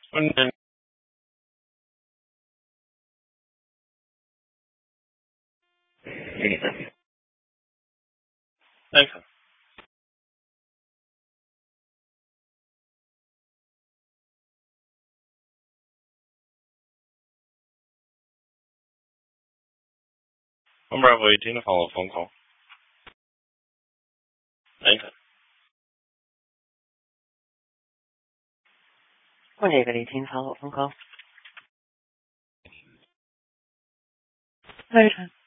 Nathan. Nathan. One Bravo 18 to follow phone call. Nathan. 1-818, follow-up phone call. Nathan.